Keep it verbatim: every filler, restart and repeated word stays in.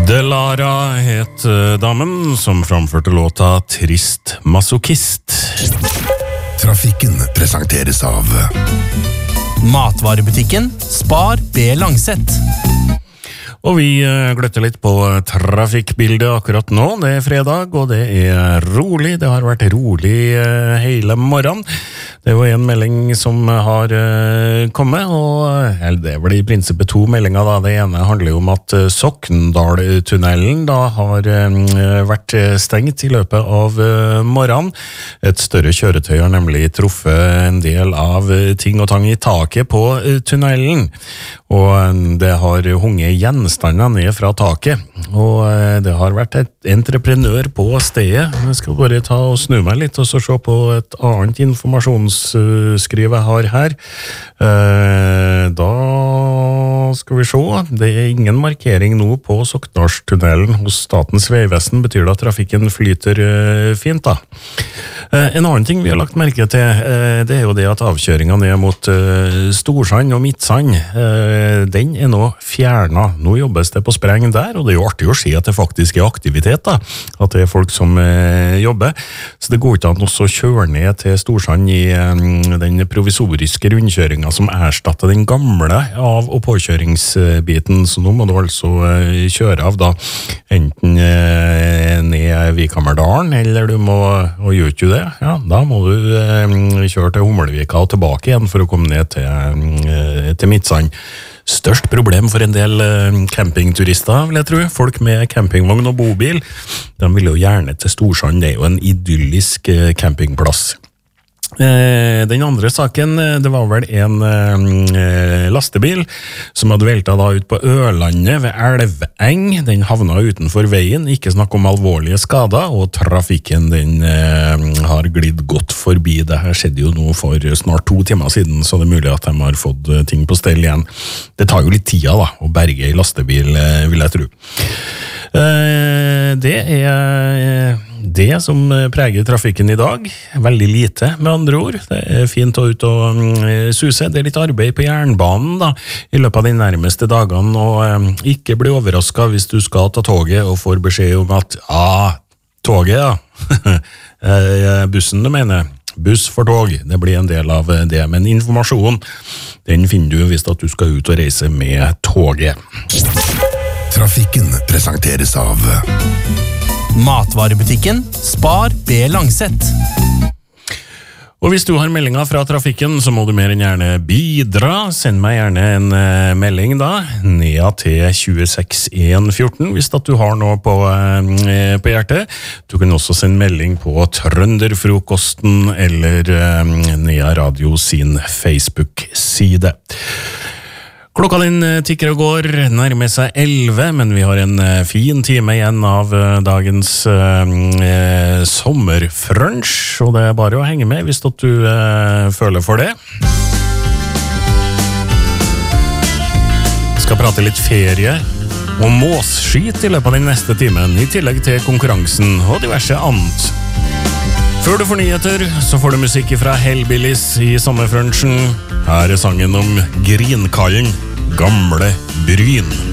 Delara het damen som framførte låta Trist Masochist. Trafikken presenteres av Matvarebutikken Spar B. Langset. Og vi gløtter litt på trafikkbildet akkurat nå. Det er fredag, og det er rolig. Det har vært rolig hele morgenen. Det er jo en melding som har kommet, og eller det er vel i prinsippet to meldinger da. Det ene handler jo om at Sokndal-tunnelen da har vært stengt i løpet av morgenen. Et større kjøretøy har nemlig truffet en del av ting og tang i taket på tunnelen, og det har hunget gjenstander ned fra taket, og det har vært et entreprenør på stedet. Jeg skal bare ta og snu meg litt og så se på et annet informasjonsskriv jeg har her. Da skal vi se. Det er ingen markering nå på Sokndalstunnelen hos Statens vegvesen. Betyr det at trafikken flyter fint da? En annen ting vi har lagt merke til, det er jo det at avkjøringen ned mot Storsand og Midtsand, den er nå fjernet. Nå jobbes det på spreng der, og det er jo artig å se at det faktisk er aktivitet da, at det er folk som eh, jobber. Så det går ikke an også å kjøre ned til Storsand i eh, den provisoriske rundkjøringen som erstatter den gamle av- og påkjøringsbiten, så nå må du altså eh, kjøre av da, enten eh, ned Vikammerdalen, eller du må, og gjør ikke det, ja, da må du eh, kjøre til Hummelvika og tilbake igjen for å komme ned til, eh, til Midtsand. Størst problem for en del campingturister, vil jeg tro. Folk med campingvogn og bobil, de vil jo gjerne til Storsand. Det er jo en idyllisk campingplass. Den andre saken, det var vel en lastebil som hadde veltet da ut på Ørlandet ved Elveng. Den havna utenfor veien, ikke snakk om alvorlige skader, og trafikken den har glidd godt forbi. Det her skjedde jo nå for snart to timer siden, så det er mulig at de har fått ting på stell igjen. Det tar jo litt tida da, å berge i lastebil, vil jeg tro. Det er det som preger trafikken i dag. Veldig lite, med andre ord. Det er fint å ut og suse. Det er litt arbeid på jernbanen da, i løpet av de nærmeste dagene, og ikke bli overrasket hvis du skal ta toget og får beskjed om at ah, toget ja, bussen du mener, buss for tog, det blir en del av det, men informasjon, den finner du hvis at du skal ut og reise med toget. Trafikken presenteres av Matvarebutikken Spar B. Langset. Og hvis du har meldinger fra trafikken, så må du mer enn gjerne bidra. Send meg gjerne en uh, melding da, ned til tjueseks en fjorten, hvis at du har noe på, uh, på hjertet. Du kan også sende melding på Trønderfrokosten eller uh, Nea Radio sin Facebook-side. Klokka din tikker og går, nærmer seg elleve, men vi har en fin time igjen av dagens eh, sommerfrunch, og det er bare å henge med hvis du eh, føler for det. Jeg skal prate litt ferie og måsskit i løpet av den neste timen, i tillegg til konkurransen og diverse annet. Før du får nyheter, så får du musikk fra Hellbillies i sommerfrunchen. Her er sangen om Grinkallen, Gamle Bryn.